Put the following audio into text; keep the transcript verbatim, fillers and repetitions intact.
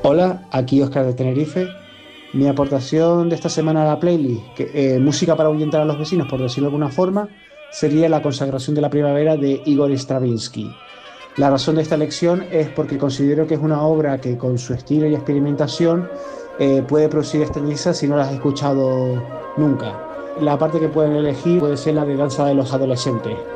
Hola, aquí Oscar de Tenerife. Mi aportación de esta semana a la playlist, que, eh, música para ahuyentar a los vecinos, por decirlo de alguna forma, sería La consagración de la primavera de Igor Stravinsky. La razón de esta elección es porque considero que es una obra que con su estilo y experimentación eh, puede producir extrañeza si no la has escuchado nunca. La parte que pueden elegir puede ser la de Danza de los Adolescentes.